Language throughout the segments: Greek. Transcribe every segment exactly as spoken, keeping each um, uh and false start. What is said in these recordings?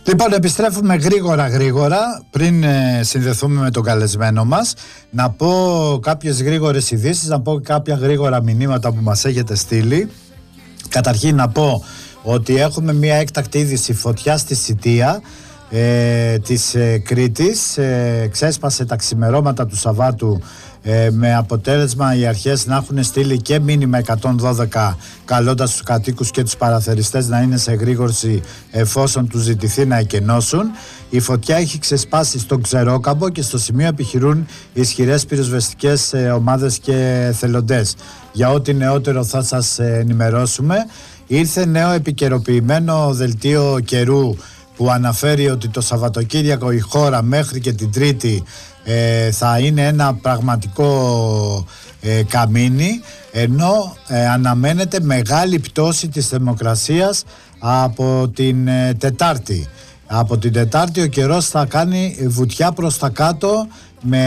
Λοιπόν, επιστρέφουμε γρήγορα γρήγορα πριν ε, συνδεθούμε με τον καλεσμένο μας. Να πω κάποιες γρήγορες ειδήσεις, να πω κάποια γρήγορα μηνύματα που μας έχετε στείλει. Καταρχήν να πω ότι έχουμε μια έκτακτη είδηση: φωτιά στη Σιτία ε, της ε, Κρήτης. Ε, ξέσπασε τα ξημερώματα του Σαββάτου, ε, με αποτέλεσμα οι αρχές να έχουν στείλει και μήνυμα εκατόν δώδεκα καλώντας τους κατοίκους και τους παραθεριστές να είναι σε εγρήγορση εφόσον τους ζητηθεί να εκενώσουν. Η φωτιά έχει ξεσπάσει στον Ξερόκαμπο και στο σημείο επιχειρούν ισχυρές πυροσβεστικές ε, ομάδες και εθελοντές. Για ό,τι νεότερο θα σας ενημερώσουμε. Ήρθε νέο επικαιροποιημένο δελτίο καιρού που αναφέρει ότι το Σαββατοκύριακο η χώρα μέχρι και την Τρίτη ε, θα είναι ένα πραγματικό ε, καμίνι, ενώ ε, αναμένεται μεγάλη πτώση της θερμοκρασίας από την ε, Τετάρτη. Από την Τετάρτη ο καιρός θα κάνει βουτιά προς τα κάτω με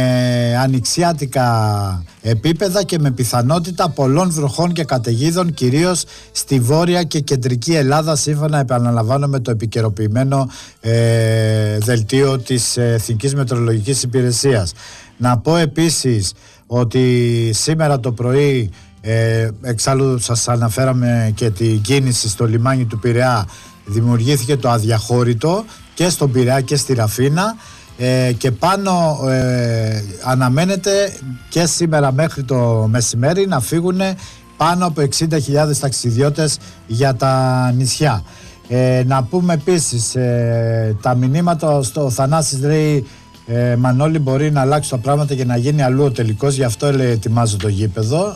ανοιξιάτικα επίπεδα και με πιθανότητα πολλών βροχών και καταιγίδων, κυρίως στη βόρεια και κεντρική Ελλάδα, σύμφωνα, επαναλαμβάνω, με το επικαιροποιημένο ε, δελτίο της Εθνικής Μετεωρολογικής Υπηρεσίας. Να πω επίσης ότι σήμερα το πρωί, ε, εξάλλου σας αναφέραμε και την κίνηση στο λιμάνι του Πειραιά, δημιουργήθηκε το αδιαχώρητο και στον Πειραιά και στη Ραφίνα. Ε, και πάνω ε, αναμένεται και σήμερα μέχρι το μεσημέρι να φύγουν πάνω από εξήντα χιλιάδες ταξιδιώτες για τα νησιά. Ε, να πούμε επίσης ε, τα μηνύματα στο Θανάσης λέει ε, Μανώλη, μπορεί να αλλάξει τα πράγματα και να γίνει αλλού ο τελικός, γι' αυτό λέει ετοιμάζω το γήπεδο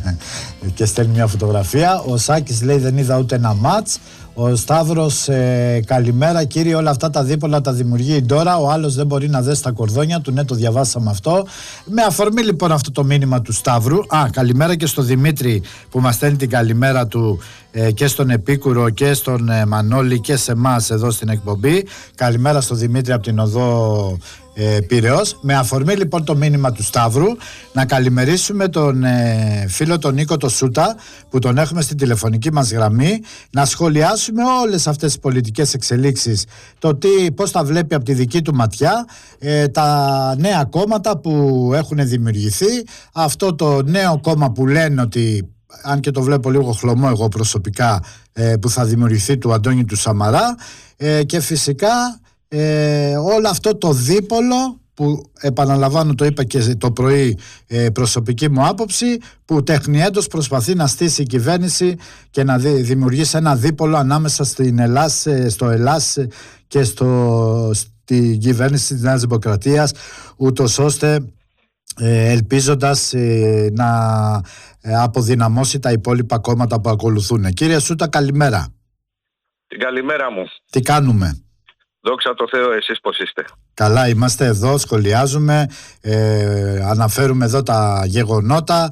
και στέλνει μια φωτογραφία. Ο Σάκης λέει δεν είδα ούτε ένα μάτς. Ο Σταύρος, ε, καλημέρα κύριε, όλα αυτά τα δίπολα τα δημιουργεί η Ντόρα, ο άλλος δεν μπορεί να δέσει τα κορδόνια του. Ναι, το διαβάσαμε αυτό. Με αφορμή λοιπόν αυτό το μήνυμα του Σταύρου. Α, καλημέρα και στο Δημήτρη που μας στέλνει την καλημέρα του, ε, και στον Επίκουρο και στον ε, Μανώλη και σε εμάς εδώ στην εκπομπή. Καλημέρα στο Δημήτρη από την οδό ε, Πειραιώς. Με αφορμή λοιπόν το μήνυμα του Σταύρου, να καλημερίσουμε τον ε, φίλο τον Νίκο το Σούτα που τον έχουμε στην τηλεφωνική μας γραμμή, να σχολιάσουμε όλες αυτές τις πολιτικές εξελίξεις, το τι, πώς τα βλέπει από τη δική του ματιά, ε, τα νέα κόμματα που έχουν δημιουργηθεί, αυτό το νέο κόμμα που λένε ότι, αν και το βλέπω λίγο χλωμό εγώ προσωπικά, ε, που θα δημιουργηθεί, του Αντώνη του Σαμαρά, ε, και φυσικά ε, όλο αυτό το δίπολο που, επαναλαμβάνω, το είπα και το πρωί, ε, προσωπική μου άποψη, που τεχνιέντος προσπαθεί να στήσει η κυβέρνηση και να δη, δημιουργήσει ένα δίπολο ανάμεσα στην Ελλάς, στο Ελλάς και στο, στη κυβέρνηση της Νέας Δημοκρατίας, ούτως ώστε ε, ελπίζοντας ε, να ε, αποδυναμώσει τα υπόλοιπα κόμματα που ακολουθούν. Κύριε Σούτα, καλημέρα. Την καλημέρα μου. Τι κάνουμε? Δόξα τω Θεώ, εσείς πώς είστε? Καλά, είμαστε εδώ, σχολιάζουμε, ε, αναφέρουμε εδώ τα γεγονότα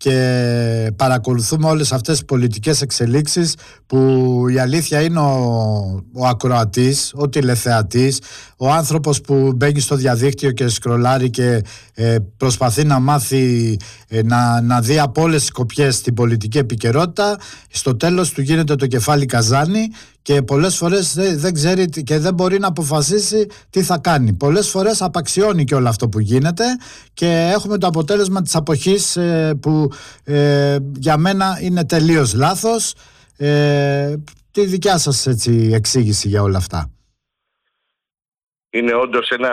και παρακολουθούμε όλες αυτές τις πολιτικές εξελίξεις που η αλήθεια είναι ο, ο ακροατής, ο τηλεθεατής, ο άνθρωπος που μπαίνει στο διαδίκτυο και σκρολάρει και ε, προσπαθεί να μάθει, ε, να, να δει από όλες τις σκοπιές την πολιτική επικαιρότητα, στο τέλος του γίνεται το κεφάλι καζάνι και πολλές φορές δεν, δεν ξέρει και δεν μπορεί να αποφασίσει τι θα κάνει. Πολλές φορές απαξιώνει και όλο αυτό που γίνεται και έχουμε το αποτέλεσμα της αποχής, ε, που ε, για μένα είναι τελείως λάθος. Ε, τη δικιά σας έτσι εξήγηση για όλα αυτά? Είναι όντως ένα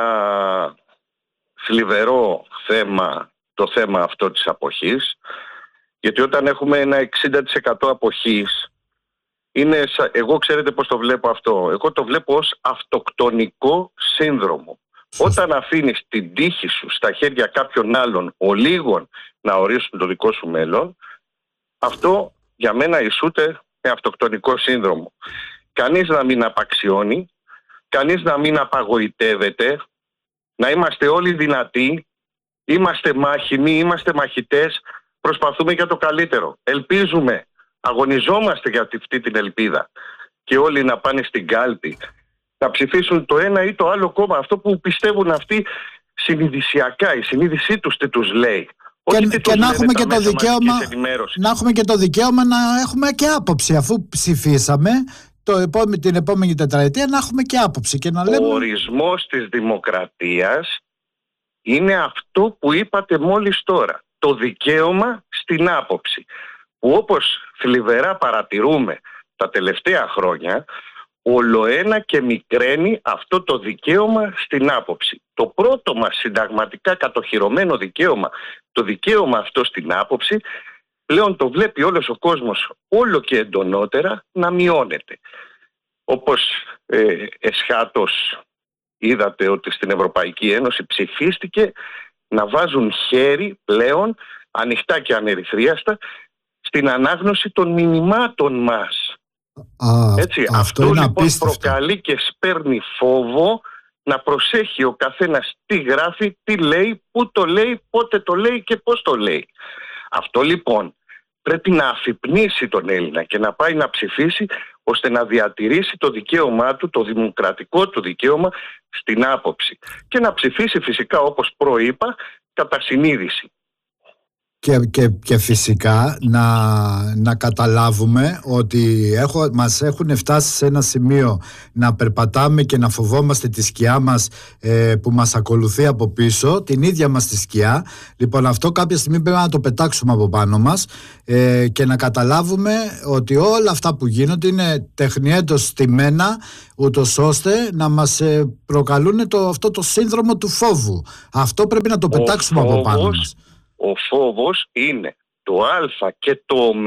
θλιβερό θέμα το θέμα αυτό της αποχής, γιατί όταν έχουμε ένα εξήντα τοις εκατό αποχής, είναι, εγώ ξέρετε πώς το βλέπω αυτό? Εγώ το βλέπω ως αυτοκτονικό σύνδρομο. Όταν αφήνεις την τύχη σου στα χέρια κάποιων άλλων, ολίγων, να ορίσουν το δικό σου μέλλον, αυτό για μένα ισούται με αυτοκτονικό σύνδρομο. Κανείς να μην απαξιώνει, κανείς να μην απαγοητεύεται, να είμαστε όλοι δυνατοί, είμαστε μάχημοι, είμαστε μαχητές, προσπαθούμε για το καλύτερο. Ελπίζουμε, αγωνιζόμαστε για αυτή την ελπίδα και όλοι να πάνε στην κάλπη, να ψηφίσουν το ένα ή το άλλο κόμμα, αυτό που πιστεύουν αυτοί συνειδησιακά, η συνείδησή τους τι τους λέει. Και, και, και να, έχουμε και το δικαίωμα, να έχουμε και το δικαίωμα να έχουμε και άποψη, αφού ψηφίσαμε, το επόμε, την επόμενη τετραετία να έχουμε και άποψη και να λέμε... Ο ορισμός της δημοκρατίας είναι αυτό που είπατε μόλις τώρα. Το δικαίωμα στην άποψη. Που όπως θλιβερά παρατηρούμε τα τελευταία χρόνια, ολοένα και μικραίνει αυτό το δικαίωμα στην άποψη. Το πρώτο μας συνταγματικά κατοχυρωμένο δικαίωμα, το δικαίωμα αυτό στην άποψη, πλέον το βλέπει όλος ο κόσμος όλο και εντονότερα να μειώνεται. Όπως ε, εσχάτως είδατε ότι στην Ευρωπαϊκή Ένωση ψηφίστηκε να βάζουν χέρι πλέον ανοιχτά και ανερυθρίαστα στην ανάγνωση των μηνυμάτων μας. Α, Έτσι, αυτό αυτό είναι λοιπόν απίστευτο. προκαλεί και σπέρνει φόβο να προσέχει ο καθένας τι γράφει, τι λέει, πού το λέει, πότε το λέει και πώς το λέει. Αυτό λοιπόν πρέπει να αφυπνίσει τον Έλληνα και να πάει να ψηφίσει, ώστε να διατηρήσει το δικαίωμά του, το δημοκρατικό του δικαίωμα στην άποψη. Και να ψηφίσει φυσικά, όπως προείπα, κατά συνείδηση. Και, και, και φυσικά να, να καταλάβουμε ότι έχω, μας έχουν φτάσει σε ένα σημείο να περπατάμε και να φοβόμαστε τη σκιά μας ε, που μας ακολουθεί από πίσω, την ίδια μας τη σκιά. Λοιπόν, αυτό κάποια στιγμή πρέπει να το πετάξουμε από πάνω μας ε, και να καταλάβουμε ότι όλα αυτά που γίνονται είναι τεχνιέντος στημένα, ούτως ώστε να μας ε, προκαλούν το, αυτό το σύνδρομο του φόβου. Αυτό πρέπει να το πετάξουμε φόβος... από πάνω μας. Ο φόβος είναι το α και το ω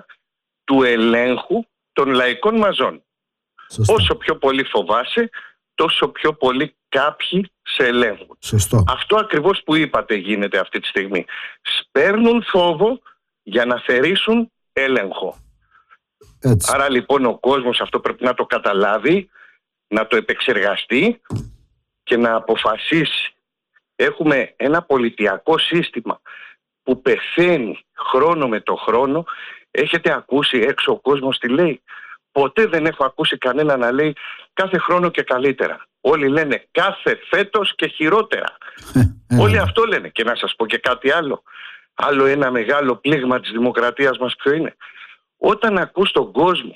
του ελέγχου των λαϊκών μαζών. Σωστό. Όσο πιο πολύ φοβάσαι, τόσο πιο πολύ κάποιοι σε ελέγχουν. Σωστό. Αυτό ακριβώς που είπατε γίνεται αυτή τη στιγμή. Σπέρνουν φόβο για να θερήσουν έλεγχο. Έτσι. Άρα λοιπόν ο κόσμος αυτό πρέπει να το καταλάβει, να το επεξεργαστεί και να αποφασίσει. Έχουμε ένα πολιτιακό σύστημα που πεθαίνει χρόνο με το χρόνο. Έχετε ακούσει έξω ο κόσμος τι λέει? Ποτέ δεν έχω ακούσει κανένα να λέει κάθε χρόνο και καλύτερα. Όλοι λένε κάθε φέτος και χειρότερα. Όλοι αυτό λένε. Και να σας πω και κάτι άλλο. Άλλο ένα μεγάλο πλήγμα της δημοκρατίας μας ποιο είναι? Όταν ακούς τον κόσμο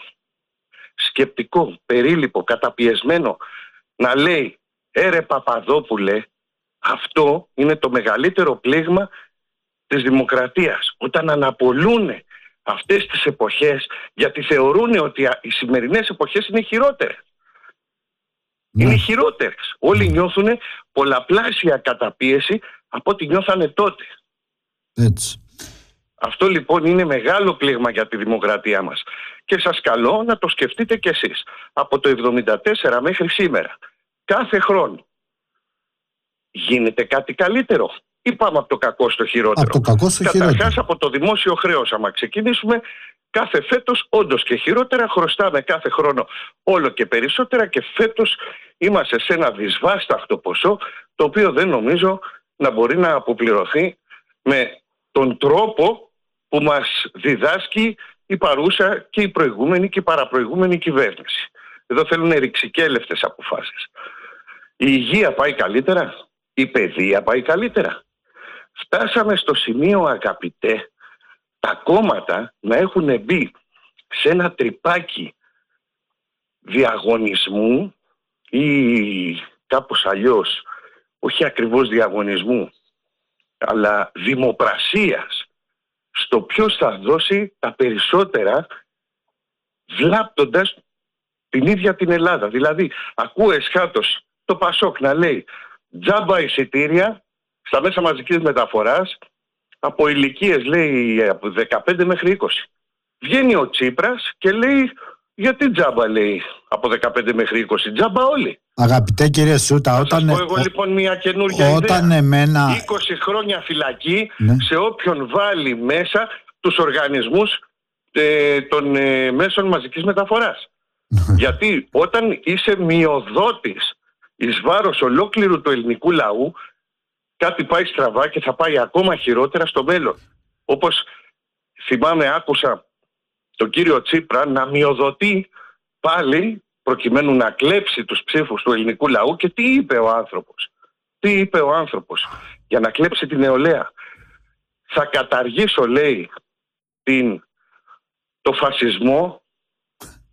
σκεπτικό, περίληπο, καταπιεσμένο να λέει «Έρε Παπαδόπουλε», αυτό είναι το μεγαλύτερο πλήγμα της δημοκρατίας. Όταν αναπολούν αυτές τις εποχές, γιατί θεωρούν ότι οι σημερινές εποχές είναι χειρότερες. Ναι. Είναι χειρότερες. Όλοι νιώθουν πολλαπλάσια καταπίεση από ό,τι νιώθανε τότε. Έτσι. Αυτό λοιπόν είναι μεγάλο πλήγμα για τη δημοκρατία μας. Και σας καλώ να το σκεφτείτε κι εσείς. Από το εβδομήντα τέσσερα μέχρι σήμερα, κάθε χρόνο, γίνεται κάτι καλύτερο ή πάμε από το κακό στο χειρότερο? Από το κακό στο χειρότερο. Καταρχάς από το δημόσιο χρέος, άμα ξεκινήσουμε, κάθε φέτος όντως και χειρότερα, χρωστάμε κάθε χρόνο όλο και περισσότερα και φέτος είμαστε σε ένα δυσβάσταχτο ποσό, το οποίο δεν νομίζω να μπορεί να αποπληρωθεί με τον τρόπο που μας διδάσκει η παρούσα και η προηγούμενη και η παραπροηγούμενη κυβέρνηση. Εδώ θέλουν ρηξικέλευτες αποφάσεις. Η υγεία πάει καλύτερα? Η παιδεία πάει καλύτερα? Φτάσαμε στο σημείο, αγαπητέ, τα κόμματα να έχουν μπει σε ένα τρυπάκι διαγωνισμού ή κάπως αλλιώς, όχι ακριβώς διαγωνισμού, αλλά δημοπρασίας, στο ποιος θα δώσει τα περισσότερα, βλάπτοντας την ίδια την Ελλάδα. Δηλαδή, ακούω εσχάτως το Πασόκ να λέει τζάμπα εισιτήρια στα μέσα μαζικής μεταφοράς από ηλικίες, λέει, από δεκαπέντε μέχρι είκοσι. Βγαίνει ο Τσίπρας και λέει γιατί τζάμπα, λέει, από δεκαπέντε μέχρι είκοσι? Τζάμπα όλοι. Αγαπητέ κύριε Σούτα, όταν... Θα σας πω εγώ λοιπόν μια καινούργια όταν ιδέα. Εμένα... είκοσι χρόνια φυλακή, ναι, σε όποιον βάλει μέσα τους οργανισμούς ε, των ε, μέσων μαζικής μεταφοράς. Γιατί όταν είσαι μειοδότης εις βάρος ολόκληρου του ελληνικού λαού, κάτι πάει στραβά και θα πάει ακόμα χειρότερα στο μέλλον. Όπως θυμάμαι, άκουσα τον κύριο Τσίπρα να μειοδοτεί πάλι προκειμένου να κλέψει τους ψήφους του ελληνικού λαού. Και τι είπε ο άνθρωπος? Τι είπε ο άνθρωπος για να κλέψει την νεολαία? Θα καταργήσω, λέει, την, το φασισμό,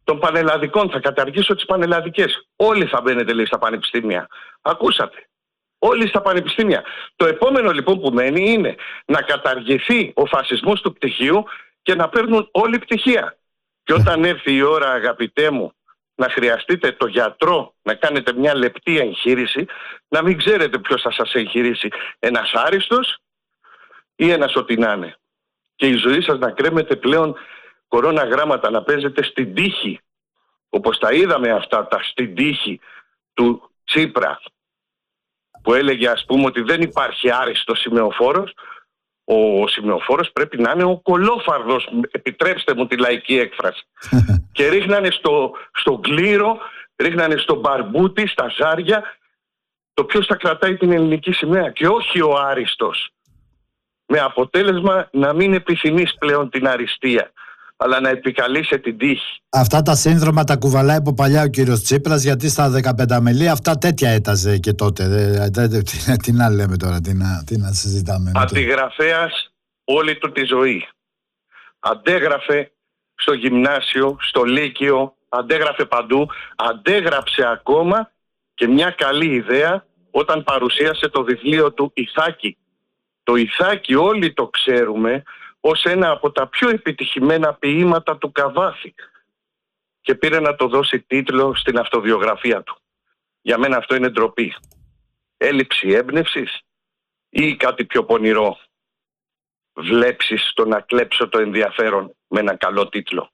των πανελλαδικών, θα καταργήσω τις πανελλαδικές. Όλοι θα μπαίνετε, λέει, στα πανεπιστήμια. Ακούσατε. Όλοι στα πανεπιστήμια. Το επόμενο λοιπόν που μένει είναι να καταργηθεί ο φασισμός του πτυχίου και να παίρνουν όλοι πτυχία. Και όταν έρθει η ώρα, αγαπητέ μου, να χρειαστείτε το γιατρό να κάνετε μια λεπτή εγχείρηση, να μην ξέρετε ποιος θα σας εγχειρήσει, ένας άριστος ή ένας ό,τι να είναι. Και η ζωή σας να κρέμετε πλέον κορώνα γράμματα, να παίζετε στην τύχη, όπως τα είδαμε αυτά τα στην τύχη του Τσίπρα, που έλεγε, ας πούμε, ότι δεν υπάρχει άριστος σημεοφόρος. Ο σημεοφόρος πρέπει να είναι ο κολόφαρδος, επιτρέψτε μου τη λαϊκή έκφραση. Και ρίχνανε στο, στο κλήρο, ρίχνανε στο μπαρμπούτι, στα ζάρια, το ποιος θα κρατάει την ελληνική σημαία και όχι ο άριστος. Με αποτέλεσμα να μην επιθυμείς πλέον την αριστεία, αλλά να επικαλείσαι την τύχη. Αυτά τα σύνδρομα τα κουβαλάει από παλιά ο κύριος Τσίπρας, γιατί στα δεκαπενταμελή αυτά τέτοια έταζε και τότε. Δε, δε, τι, τι να λέμε τώρα, τι να, τι να συζητάμε. Αντιγραφέας όλη του τη ζωή. Αντέγραφε στο γυμνάσιο, στο λύκειο, αντέγραφε παντού, αντέγραψε ακόμα και μια καλή ιδέα όταν παρουσίασε το βιβλίο του Ιθάκη. Το Ιθάκη όλοι το ξέρουμε ως ένα από τα πιο επιτυχημένα ποίηματα του Καβάφη και πήρε να το δώσει τίτλο στην αυτοβιογραφία του. Για μένα αυτό είναι ντροπή. Έλλειψη έμπνευσης ή κάτι πιο πονηρό? Βλέψεις το να κλέψω το ενδιαφέρον με ένα καλό τίτλο.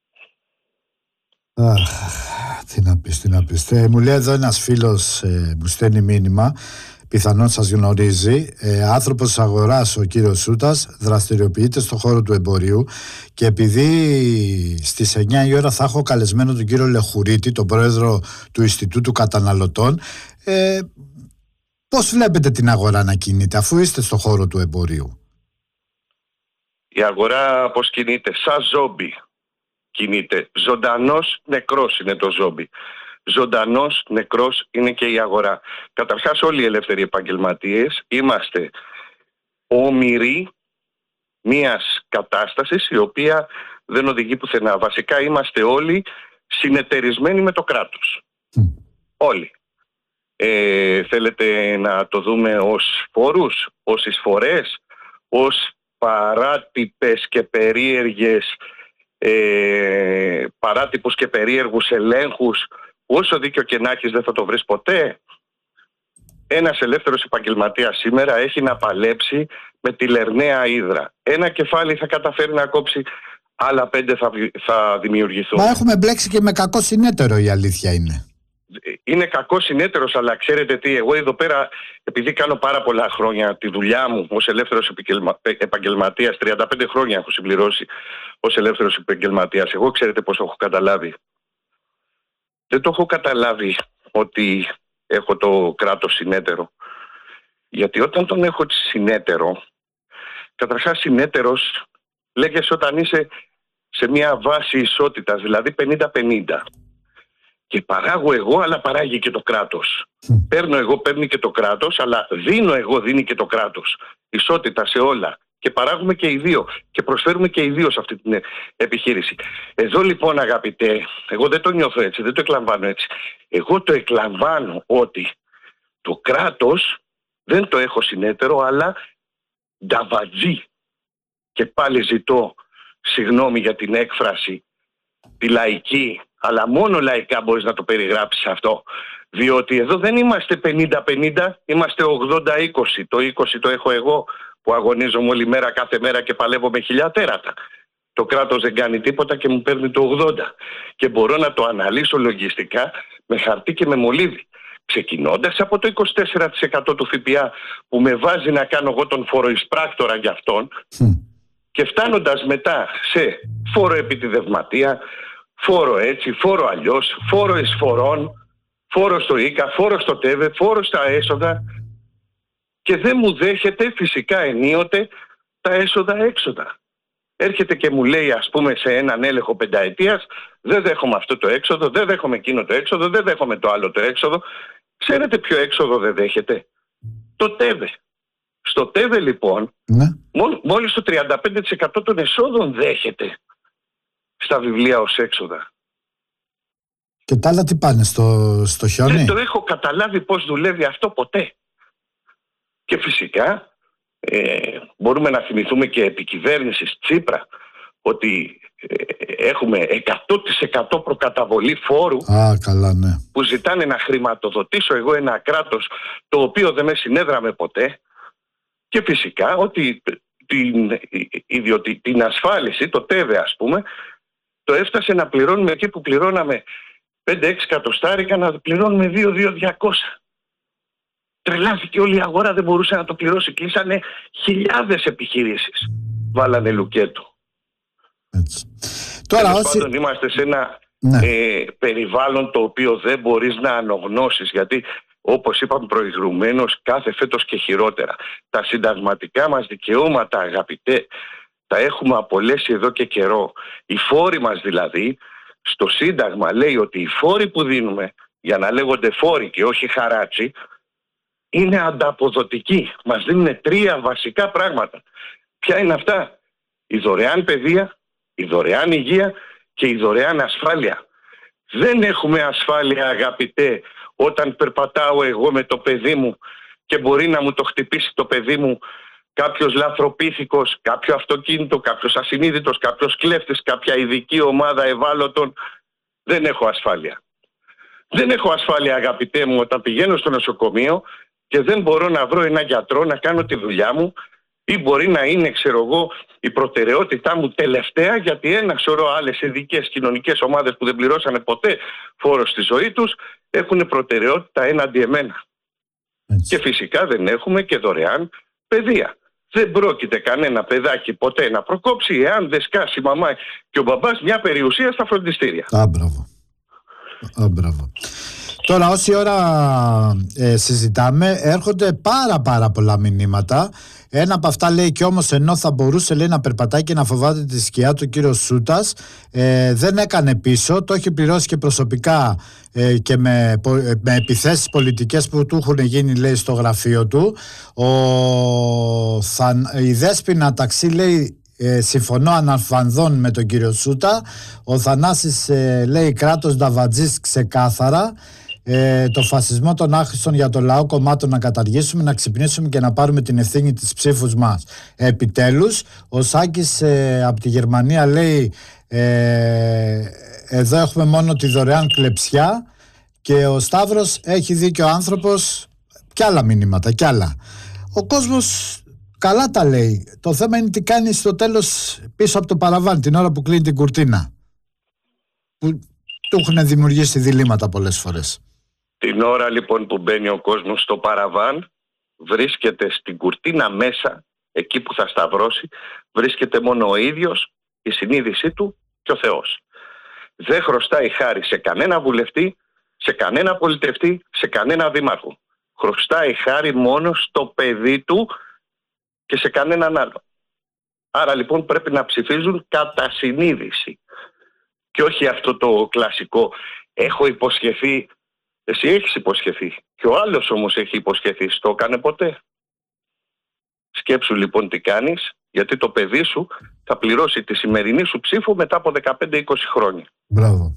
Αχ, τι να πεις, τι να πεις. Ε, μου λέει εδώ ένας φίλος, ε, μου στέλνει μήνυμα, πιθανόν σας γνωρίζει, ε, άνθρωπος της αγοράς ο κύριος Σούτας, δραστηριοποιείται στον χώρο του εμπορίου και επειδή στις εννιά η ώρα θα έχω καλεσμένο τον κύριο Λεχουρίτη, τον πρόεδρο του Ινστιτούτου Καταναλωτών, ε, πώς βλέπετε την αγορά να κινείται αφού είστε στον χώρο του εμπορίου? Η αγορά πώς κινείται? Σαν ζόμπι κινείται. Ζωντανός νεκρός είναι το ζόμπι. Ζωντανός νεκρός είναι και η αγορά. Καταρχάς όλοι οι ελεύθεροι επαγγελματίες είμαστε όμοιροι μιας κατάστασης η οποία δεν οδηγεί πουθενά. Βασικά είμαστε όλοι συνεταιρισμένοι με το κράτος. Mm. Όλοι. Ε, θέλετε να το δούμε ως φόρους, ως εισφορές, ως παράτυπες και περίεργες ε, παράτυπους και περίεργους ελέγχους. Όσο δίκιο και να έχεις δεν θα το βρεις ποτέ. Ένας ελεύθερος επαγγελματίας σήμερα έχει να παλέψει με τη λερναία ύδρα. Ένα κεφάλι θα καταφέρει να κόψει, άλλα πέντε θα, θα δημιουργηθούν. Μα έχουμε μπλέξει και με κακό συνέτερο, η αλήθεια είναι. Είναι κακό συνέτερος, αλλά ξέρετε τι, εγώ εδώ πέρα, επειδή κάνω πάρα πολλά χρόνια τη δουλειά μου ως ελεύθερος επαγγελματίας, τριάντα πέντε χρόνια έχω συμπληρώσει ως ελεύθερος επαγγελματίας, εγώ ξέρετε πώς το έχω καταλάβει? Δεν το έχω καταλάβει ότι έχω το κράτος συνέτερο. Γιατί όταν τον έχω συνέτερο, καταρχάς συνέτερος λέγεσαι όταν είσαι σε μια βάση ισότητας, δηλαδή πενήντα πενήντα. Και παράγω εγώ, αλλά παράγει και το κράτος. Mm. Παίρνω εγώ, παίρνει και το κράτος, αλλά δίνω εγώ, δίνει και το κράτος. Ισότητα σε όλα. Και παράγουμε και οι δύο. Και προσφέρουμε και οι δύο σε αυτή την επιχείρηση. Εδώ λοιπόν, αγαπητέ, εγώ δεν το νιώθω έτσι, δεν το εκλαμβάνω έτσι. Εγώ το εκλαμβάνω ότι το κράτος δεν το έχω συνέτερο, αλλά νταβατζή. Και πάλι ζητώ συγγνώμη για την έκφραση, τη λαϊκή, αλλά μόνο λαϊκά μπορείς να το περιγράψεις αυτό. Διότι εδώ δεν είμαστε πενήντα πενήντα, είμαστε ογδόντα είκοσι. Το είκοσι το έχω εγώ που αγωνίζομαι όλη μέρα, κάθε μέρα και παλεύω με χιλιά τέρατα. Το κράτος δεν κάνει τίποτα και μου παίρνει το ογδόντα. Και μπορώ να το αναλύσω λογιστικά με χαρτί και με μολύβι. Ξεκινώντας από το είκοσι τέσσερα τοις εκατό του ΦΠΑ που με βάζει να κάνω εγώ τον φοροεισπράκτορα για αυτόν mm. και φτάνοντας μετά σε φόρο επιτιδευματία, φόρο έτσι, φόρο αλλιώς, φόρο εισφορών, φόρο στο ΙΚΑ, φόρο στο ΤΕΒΕ, φόρο στα έσοδα και δεν μου δέχεται φυσικά ενίοτε τα έσοδα-έξοδα. Έρχεται και μου λέει, ας πούμε, σε έναν έλεγχο πενταετίας, δεν δέχομαι αυτό το έξοδο, δεν δέχομαι εκείνο το έξοδο, δεν δέχομαι το άλλο το έξοδο. Ξέρετε ποιο έξοδο δεν δέχεται? Το ΤΕΒΕ. Στο ΤΕΒΕ λοιπόν, ναι. μόλ, μόλις το τριάντα πέντε τοις εκατό των εσόδων δέχεται στα βιβλία ως έξοδα. Και τα άλλα τι πάνε στο, στο χιόνι? Δεν το έχω καταλάβει πώς δουλεύει αυτό ποτέ. Και φυσικά ε, μπορούμε να θυμηθούμε και επικυβέρνησης Τσίπρα ότι ε, έχουμε εκατό τοις εκατό προκαταβολή φόρου. Α, καλά, ναι. Που ζητάνε να χρηματοδοτήσω εγώ ένα κράτος το οποίο δεν με συνέδραμε ποτέ. Και φυσικά ότι την, ιδιοτι, την ασφάλιση, το ΤΕΒΕ ας πούμε, το έφτασε να πληρώνουμε εκεί που πληρώναμε πέντε έξι εκατοστάρικα, να πληρώνουμε δύο δύο διακόσια. Τρελάθηκε όλη η αγορά, δεν μπορούσε να το πληρώσει. Κλείσανε χιλιάδες επιχειρήσεις. Βάλανε λουκέτο. Έτσι. Τώρα όσοι... πάντων είμαστε σε ένα ναι. ε, περιβάλλον το οποίο δεν μπορείς να αναγνώσεις, γιατί όπως είπαμε προηγουμένως, κάθε φέτος και χειρότερα. Τα συνταγματικά μας δικαιώματα, αγαπητέ, τα έχουμε απολέσει εδώ και καιρό. Οι φόροι μας δηλαδή, στο Σύνταγμα λέει ότι οι φόροι που δίνουμε, για να λέγονται φόροι και όχι χαράτσι, είναι ανταποδοτικοί. Μας δίνουν τρία βασικά πράγματα. Ποια είναι αυτά? Η δωρεάν παιδεία, η δωρεάν υγεία και η δωρεάν ασφάλεια. Δεν έχουμε ασφάλεια, αγαπητέ, όταν περπατάω εγώ με το παιδί μου και μπορεί να μου το χτυπήσει το παιδί μου κάποιος λαθροπίθηκος, κάποιο αυτοκίνητο, κάποιος ασυνείδητος, κάποιος κλέφτης, κάποια ειδική ομάδα ευάλωτων. Δεν έχω ασφάλεια. Δεν έχω ασφάλεια, αγαπητέ μου, όταν πηγαίνω στο νοσοκομείο και δεν μπορώ να βρω ένα γιατρό να κάνω τη δουλειά μου, ή μπορεί να είναι, ξέρω εγώ, η προτεραιότητά μου τελευταία, γιατί ένα σωρό άλλες ειδικές κοινωνικές ομάδες που δεν πληρώσανε ποτέ φόρο στη ζωή τους έχουν προτεραιότητα έναντι εμένα. Έτσι. Και φυσικά δεν έχουμε και δωρεάν παιδεία. Δεν πρόκειται κανένα παιδάκι ποτέ να προκόψει εάν δεν σκάσει η μαμά και ο μπαμπάς μια περιουσία στα φροντιστήρια. Α, μπράβο. Α, μπράβο. Τώρα όση ώρα ε, συζητάμε έρχονται πάρα πάρα πολλά μηνύματα. Ένα από αυτά λέει: και όμως ενώ θα μπορούσε, λέει, να περπατάει και να φοβάται τη σκιά του, ο κύριος Σούτας ε, δεν έκανε πίσω, το έχει πληρώσει και προσωπικά ε, και με, με επιθέσεις πολιτικές που του έχουν γίνει, λέει, στο γραφείο του. Ο, θα, η Δέσποινα Ταξί λέει: Ε, συμφωνώ αναφανδόν με τον κύριο Σούτα. Ο Θανάσης ε, λέει: κράτος νταβατζής ξεκάθαρα. Ε, το φασισμό των άχρηστων για το λαό κομμάτων να καταργήσουμε, να ξυπνήσουμε και να πάρουμε την ευθύνη της ψήφους μας. Επιτέλους, ο Σάκης ε, από τη Γερμανία λέει: ε, εδώ έχουμε μόνο τη δωρεάν κλεψιά. Και ο Σταύρος: έχει δίκιο ο άνθρωπος. Κι άλλα μηνύματα, κι άλλα. Ο κόσμος καλά τα λέει. Το θέμα είναι τι κάνει στο τέλος πίσω από το παραβάν, την ώρα που κλείνει την κουρτίνα. Που του έχουν δημιουργήσει διλήμματα πολλές φορές. Την ώρα λοιπόν που μπαίνει ο κόσμος στο παραβάν, βρίσκεται στην κουρτίνα μέσα, εκεί που θα σταυρώσει, βρίσκεται μόνο ο ίδιος, η συνείδησή του και ο Θεός. Δεν χρωστάει χάρη σε κανένα βουλευτή, σε κανένα πολιτευτή, σε κανένα δήμαρχο. Χρωστάει χάρη μόνο στο παιδί του και σε κανέναν άλλο. Άρα λοιπόν πρέπει να ψηφίζουν κατά συνείδηση. Και όχι αυτό το κλασικό έχω υποσχεθεί, εσύ έχεις υποσχεθεί και ο άλλος όμως έχει υποσχεθεί, το έκανε ποτέ. Σκέψου λοιπόν τι κάνεις, γιατί το παιδί σου θα πληρώσει τη σημερινή σου ψήφο μετά από δεκαπέντε είκοσι χρόνια. Μπράβο.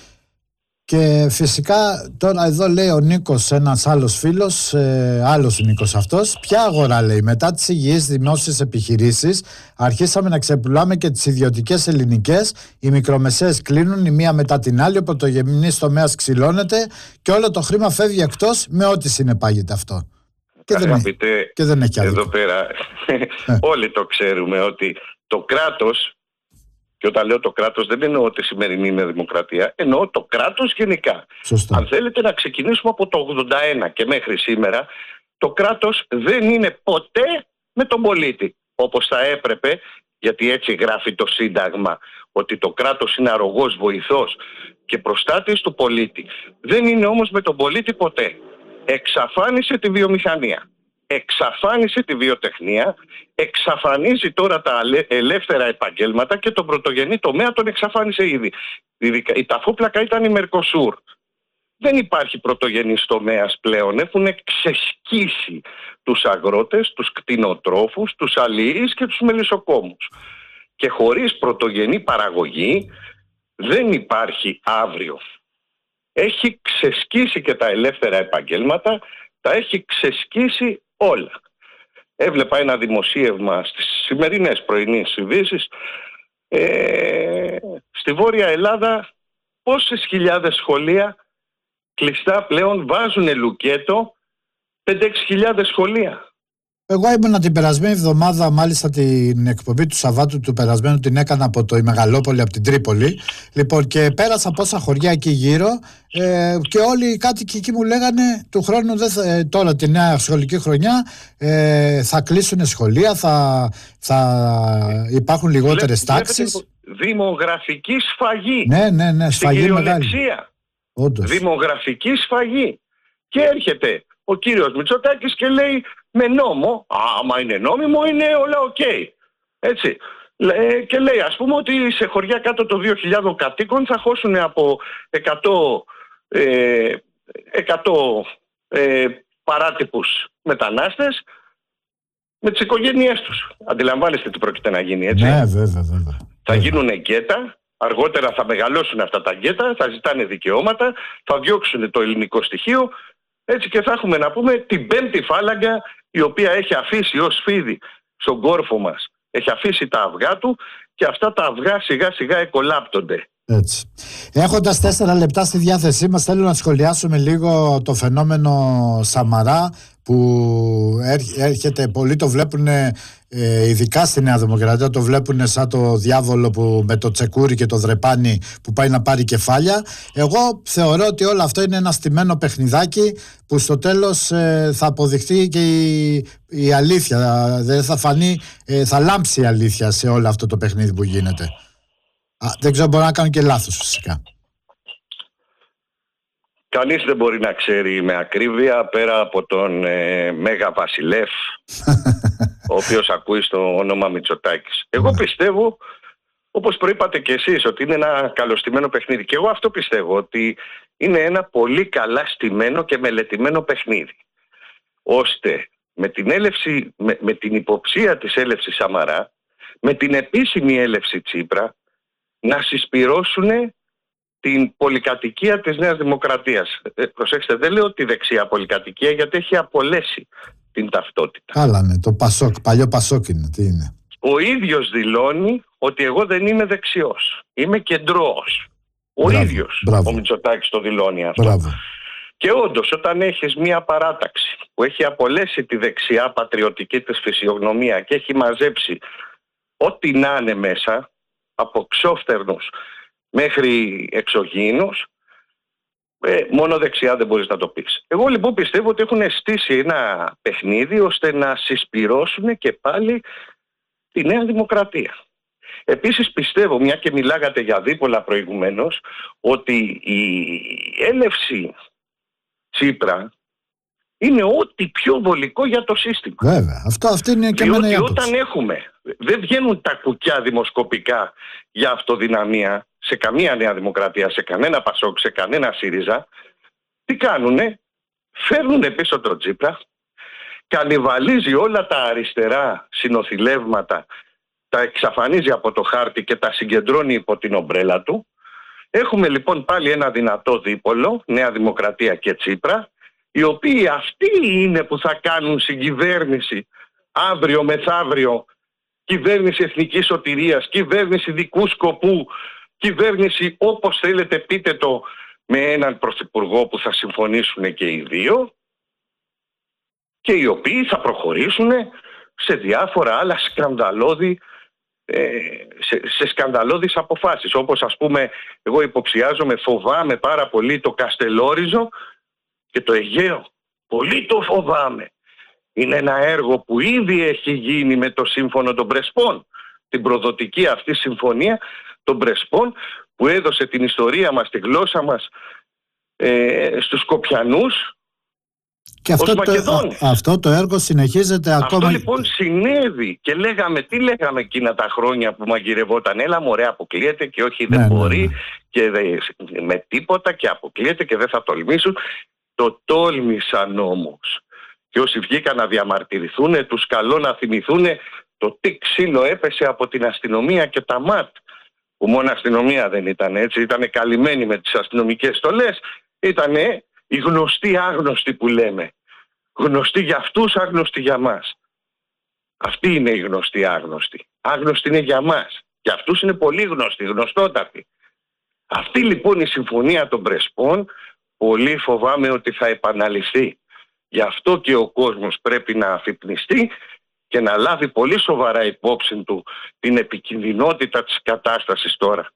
Και φυσικά τώρα εδώ λέει ο Νίκος, ένας άλλος φίλος, ε, άλλος Νίκος αυτός: ποια αγορά, λέει, μετά τις υγιείς δημόσιες επιχειρήσεις αρχίσαμε να ξεπουλάμε και τις ιδιωτικές ελληνικές, οι μικρομεσαίες κλείνουν η μία μετά την άλλη, ο πρωτογενής τομέας ξυλώνεται και όλο το χρήμα φεύγει εκτός με ό,τι συνεπάγεται αυτό. Και δεν, Αγαπητέ, και δεν έχει άδικο. εδώ πέρα όλοι το ξέρουμε ότι το κράτος, και όταν λέω το κράτος δεν εννοώ ότι σημερινή είναι δημοκρατία, εννοώ το κράτος γενικά. Σωστά. Αν θέλετε να ξεκινήσουμε από το ογδόντα ένα και μέχρι σήμερα, το κράτος δεν είναι ποτέ με τον πολίτη, όπως θα έπρεπε, γιατί έτσι γράφει το Σύνταγμα, ότι το κράτος είναι αρρωγός βοηθός και προστάτης του πολίτη. Δεν είναι όμως με τον πολίτη ποτέ. Εξαφάνισε τη βιομηχανία, εξαφάνισε τη βιοτεχνία, εξαφανίζει τώρα τα ελεύθερα επαγγέλματα και τον πρωτογενή τομέα τον εξαφάνισε ήδη. Η ταφόπλακα ήταν η Μερκοσούρ. Δεν υπάρχει πρωτογενής τομέας πλέον. Έχουν ξεσκίσει τους αγρότες, τους κτηνοτρόφους, τους αλληλείς και τους μελισσοκόμους. Και χωρίς πρωτογενή παραγωγή δεν υπάρχει αύριο. έχει ξεσκίσει και τα ελεύθερα επαγγέλματα, τα έχει ξεσκίσει όλα. Έβλεπα ένα δημοσίευμα στις σημερινές πρωινές ειδήσεις, ε, στη Βόρεια Ελλάδα πόσες χιλιάδες σχολεία κλειστά πλέον βάζουν λουκέτο, πέντε έξι χιλιάδες σχολεία. Εγώ ήμουνα την περασμένη εβδομάδα, μάλιστα την εκπομπή του Σαββάτου του περασμένου την έκανα από το η Μεγαλόπολη, από την Τρίπολη. Λοιπόν, και πέρασα από όσα χωριά εκεί γύρω ε, και όλοι οι κάτοικοι εκεί μου λέγανε του χρόνου, δεν θα, ε, τώρα τη νέα σχολική χρονιά ε, θα κλείσουν σχολεία, θα, θα υπάρχουν λιγότερες τάξεις. Δημογραφική σφαγή. Ναι, ναι, ναι, σφαγή μεγάλη. Όντως. Δημογραφική σφαγή. Και έρχεται ο κύριος Μητσοτάκης και λέει με νόμο, άμα είναι νόμιμο είναι όλα οκ. Okay. Έτσι. Και λέει ας πούμε ότι σε χωριά κάτω των δύο χιλιάδων κατοίκων θα χώσουν από εκατό, ε, εκατό ε, παράτυπους μετανάστες με τις οικογένειές τους. Αντιλαμβάνεστε τι πρόκειται να γίνει, έτσι. Ναι, βέβαια, βέβαια. Θα γίνουν γκέτα, αργότερα θα μεγαλώσουν αυτά τα γκέτα, θα ζητάνε δικαιώματα, θα διώξουν το ελληνικό στοιχείο, έτσι και θα έχουμε να πούμε την πέμπτη φάλαγγα η οποία έχει αφήσει ως φίδι στον κόρφο μας, έχει αφήσει τα αυγά του και αυτά τα αυγά σιγά σιγά εκολάπτονται. Έτσι. Έχοντας τέσσερα λεπτά στη διάθεσή μας, θέλω να σχολιάσουμε λίγο το φαινόμενο Σαμαρά που έρχεται, πολλοί το βλέπουν ε, ειδικά στη Νέα Δημοκρατία, το βλέπουν σαν το διάβολο που, με το τσεκούρι και το δρεπάνι που πάει να πάρει κεφάλια. Εγώ θεωρώ ότι όλο αυτό είναι ένα στημένο παιχνιδάκι που στο τέλος ε, θα αποδειχθεί και η, η αλήθεια, δεν θα φανεί, ε, θα λάμψει η αλήθεια σε όλο αυτό το παιχνίδι που γίνεται. Α, δεν ξέρω, μπορώ να κάνω και λάθος φυσικά. Κανείς δεν μπορεί να ξέρει με ακρίβεια πέρα από τον ε, Μέγα Βασιλεύ ο οποίος ακούει στο όνομα Μητσοτάκης. Εγώ πιστεύω, όπως προείπατε και εσείς, ότι είναι ένα καλοστημένο παιχνίδι. Και εγώ αυτό πιστεύω, ότι είναι ένα πολύ καλά στημένο και μελετημένο παιχνίδι. Ώστε με την, έλευση, με, με την υποψία της έλευσης Σαμαρά, με την επίσημη έλευση Τσίπρα, να συσπυρώσουν την πολυκατοικία της Νέας Δημοκρατίας. Ε, προσέξτε, δεν λέω τη δεξιά πολυκατοικία γιατί έχει απολέσει την ταυτότητα. Καλά, ναι, το Πασόκ, παλιό Πασόκ είναι, τι είναι. Ο ίδιος δηλώνει ότι εγώ δεν είμαι δεξιός, είμαι κεντρώος. Ο μπράβο, ίδιος μπράβο. ο Μητσοτάκης το δηλώνει αυτό. Μπράβο. Και όντως όταν έχεις μια παράταξη που έχει απολέσει τη δεξιά πατριωτική της φυσιογνωμία και έχει μαζέψει ό,τι να είναι μέσα, από ξόφτερνους μέχρι εξωγήινους, ε, μόνο δεξιά δεν μπορείς να το πεις. Εγώ λοιπόν πιστεύω ότι έχουν στήσει ένα παιχνίδι ώστε να συσπυρώσουν και πάλι τη Νέα Δημοκρατία. Επίσης πιστεύω, μια και μιλάγατε για δίπολα προηγουμένως, ότι η έλευση Τσίπρα είναι ό,τι πιο βολικό για το σύστημα. Βέβαια, αυτό, αυτό είναι και διότι εμένα η όταν έχουμε, δεν βγαίνουν τα κουκιά δημοσκοπικά για αυτοδυναμία σε καμία Νέα Δημοκρατία, σε κανένα Πασόκ, σε κανένα ΣΥΡΙΖΑ, τι κάνουνε, φέρνουνε πίσω τον Τσίπρα, κανιβαλίζει όλα τα αριστερά συνοθηλεύματα, τα εξαφανίζει από το χάρτη και τα συγκεντρώνει υπό την ομπρέλα του. Έχουμε λοιπόν πάλι ένα δυνατό δίπολο, Νέα Δημοκρατία και Τσίπρα, οι οποίοι αυτοί είναι που θα κάνουν συγκυβέρνηση αύριο μεθαύριο, κυβέρνηση εθνικής σωτηρίας, κυβέρνηση δικού σκοπού, κυβέρνηση όπως θέλετε πείτε το, με έναν πρωθυπουργό που θα συμφωνήσουν και οι δύο και οι οποίοι θα προχωρήσουν σε διάφορα άλλα σκανδαλώδη, ε, σε, σε σκανδαλώδεις αποφάσεις, όπως ας πούμε εγώ υποψιάζομαι, φοβάμαι πάρα πολύ το Καστελόριζο και το Αιγαίο. Πολύ το φοβάμαι. Είναι ένα έργο που ήδη έχει γίνει με το σύμφωνο των Πρεσπών, την προδοτική αυτή συμφωνία των Πρεσπών που έδωσε την ιστορία μας, τη γλώσσα μας ε, στους Σκοπιανούς. Και αυτό το, αυτό το έργο συνεχίζεται αυτό ακόμα. Αυτό λοιπόν συνέβη και λέγαμε, τι λέγαμε εκείνα τα χρόνια που μαγειρευόταν, έλα μωρέ αποκλείεται και όχι δεν ναι, μπορεί ναι, ναι. και δε, με τίποτα και αποκλείεται και δεν θα τολμήσουν. Το τόλμησαν όμως. Και όσοι βγήκαν να διαμαρτυρηθούν, τους καλώ να θυμηθούν το τι ξύλο έπεσε από την αστυνομία και τα ΜΑΤ. Που μόνο αστυνομία δεν ήταν έτσι, ήταν καλυμμένοι με τις αστυνομικές στολές Ήτανε οι γνωστοί άγνωστοι που λέμε. Γνωστοί για αυτούς, άγνωστοι για μας. Αυτοί είναι οι γνωστοί άγνωστοι. Άγνωστοι είναι για μας. Για αυτούς είναι πολύ γνωστοί, γνωστότατοι. Αυτή λοιπόν η συμφωνία των Πρεσπών πολύ φοβάμαι ότι θα επαναληφθεί. Γι' αυτό και ο κόσμος πρέπει να αφυπνιστεί και να λάβει πολύ σοβαρά υπόψη του την επικινδυνότητα της κατάστασης τώρα.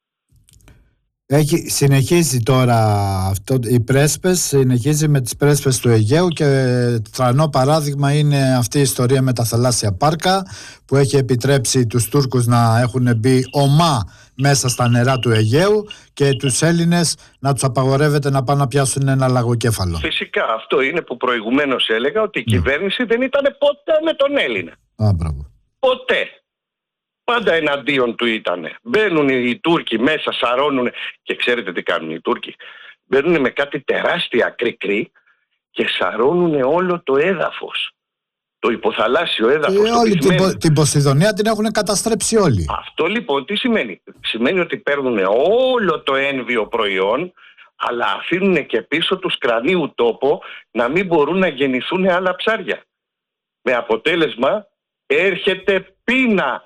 Έχει, συνεχίζει τώρα αυτό, οι πρέσπες, συνεχίζει με τις πρέσπες του Αιγαίου και τρανό παράδειγμα είναι αυτή η ιστορία με τα θαλάσσια πάρκα που έχει επιτρέψει τους Τούρκους να έχουν μπει ομά μέσα στα νερά του Αιγαίου και τους Έλληνες να τους απαγορεύεται να πάνε να πιάσουν ένα λαγοκέφαλο. Φυσικά αυτό είναι που προηγουμένως έλεγα ότι η mm. κυβέρνηση δεν ήταν ποτέ με τον Έλληνα. Α, μπράβο. Ποτέ. Πάντα εναντίον του ήτανε. Μπαίνουν οι Τούρκοι μέσα, σαρώνουν και ξέρετε τι κάνουν οι Τούρκοι. Μπαίνουν με κάτι τεράστια κρικρί και σαρώνουν όλο το έδαφος. Το υποθαλάσσιο έδαφος. Και όλη την, την Ποσειδονία την έχουν καταστρέψει όλοι. Αυτό λοιπόν τι σημαίνει? Σημαίνει ότι παίρνουν όλο το ένβιο προϊόν, αλλά αφήνουν και πίσω τους κρανίου τόπο να μην μπορούν να γεννηθούν άλλα ψάρια. Με αποτέλεσμα έρχεται πείνα,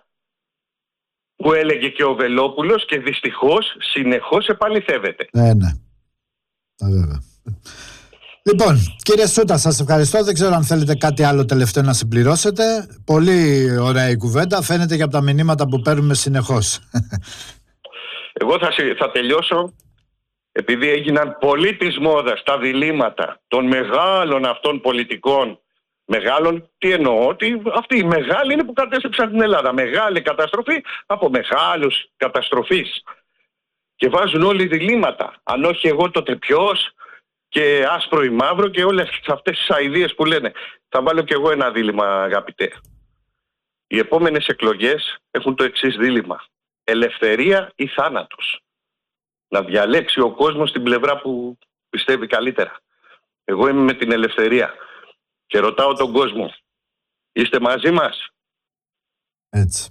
που έλεγε και ο Βελόπουλος, και δυστυχώς συνεχώς επαληθεύεται. Ναι, ναι. Βέβαια. Λοιπόν, κύριε Σούτα, σας ευχαριστώ. Δεν ξέρω αν θέλετε κάτι άλλο τελευταίο να συμπληρώσετε. Πολύ ωραία η κουβέντα. Φαίνεται και από τα μηνύματα που παίρνουμε συνεχώς. Εγώ θα, θα τελειώσω, επειδή έγιναν πολύ της μόδας τα διλήμματα των μεγάλων αυτών πολιτικών. Μεγάλων, τι εννοώ? Ότι αυτοί οι μεγάλοι είναι που κατέστρεψαν την Ελλάδα. Μεγάλη καταστροφή από μεγάλους καταστροφείς. Και βάζουν όλοι διλήμματα. Αν όχι εγώ τότε ποιος, και άσπρο ή μαύρο και όλες αυτές τις αηδίες που λένε. Θα βάλω και εγώ ένα δίλημμα, αγαπητέ. Οι επόμενες εκλογές έχουν το εξής δίλημμα. Ελευθερία ή θάνατος. Να διαλέξει ο κόσμος την πλευρά που πιστεύει καλύτερα. Εγώ είμαι με την ελευθερία. Και ρωτάω τον κόσμο, είστε μαζί μας? Έτσι.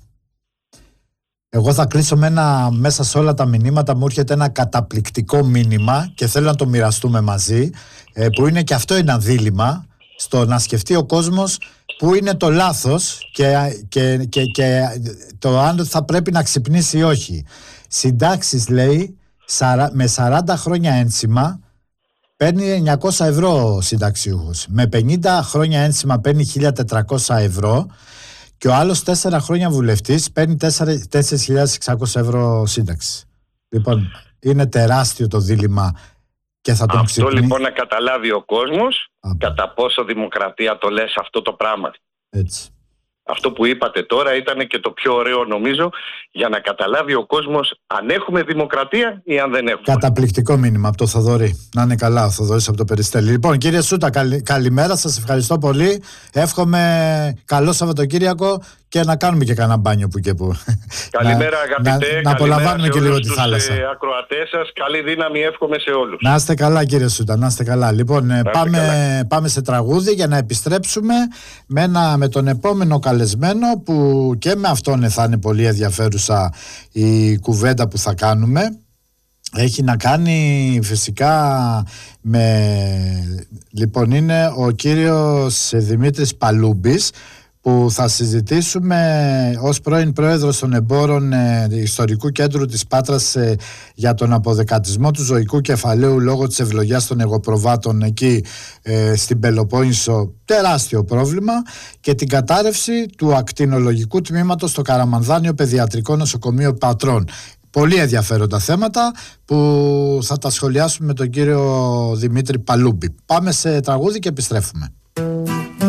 Εγώ θα κλείσω με ένα, μέσα σε όλα τα μηνύματα μου έρχεται ένα καταπληκτικό μήνυμα και θέλω να το μοιραστούμε μαζί, ε, που είναι και αυτό ένα δίλημμα στο να σκεφτεί ο κόσμος που είναι το λάθος και, και, και, και το αν θα πρέπει να ξυπνήσει ή όχι. Συντάξεις, λέει, με σαράντα χρόνια ένσημα παίρνει εννιακόσια ευρώ ο συνταξιούχος. Με πενήντα χρόνια ένσημα παίρνει χίλια τετρακόσια ευρώ και ο άλλος τέσσερα χρόνια βουλευτής παίρνει τέσσερις χιλιάδες εξακόσια ευρώ σύνταξη. Λοιπόν, είναι τεράστιο το δίλημμα και θα τον αυτό ξυπνήσει. Αυτό λοιπόν να καταλάβει ο κόσμος. Α, κατά πόσο δημοκρατία το λες αυτό το πράγμα. Έτσι. Αυτό που είπατε τώρα ήταν και το πιο ωραίο νομίζω για να καταλάβει ο κόσμος αν έχουμε δημοκρατία ή αν δεν έχουμε. Καταπληκτικό μήνυμα από το Θοδωρή. Να είναι καλά ο Θοδωρής από το Περιστέλι. Λοιπόν, κύριε Σούτα, καλη, καλημέρα, σας ευχαριστώ πολύ. Εύχομαι καλό Σαββατοκύριακο και να κάνουμε και κανένα μπάνιο που και που. Καλημέρα αγαπητέ, να, να απολαμβάνουμε και λίγο τη θάλασσα. Στους ακροατές σας, καλή δύναμη, εύχομαι σε όλους. Να είστε καλά κύριε Σούτα, να είστε καλά. Λοιπόν, πάμε, καλά. πάμε σε τραγούδι για να επιστρέψουμε με, ένα, με τον επόμενο καλεσμένο που και με αυτόν θα είναι πολύ ενδιαφέρουσα η κουβέντα που θα κάνουμε. Έχει να κάνει φυσικά με... Λοιπόν, είναι ο κύριος Δημήτρης Παλούμπης, που θα συζητήσουμε ως πρώην πρόεδρος των εμπόρων ε, Ιστορικού Κέντρου της Πάτρας ε, για τον αποδεκατισμό του ζωικού κεφαλαίου λόγω της ευλογιάς των εγωπροβάτων εκεί ε, στην Πελοπόννησο, τεράστιο πρόβλημα, και την κατάρρευση του ακτινολογικού τμήματος στο Καραμανδάνιο Παιδιατρικό Νοσοκομείο Πατρών. Πολύ ενδιαφέροντα θέματα που θα τα σχολιάσουμε με τον κύριο Δημήτρη Παλούμπη. Πάμε σε τραγούδι και επιστρέφουμε.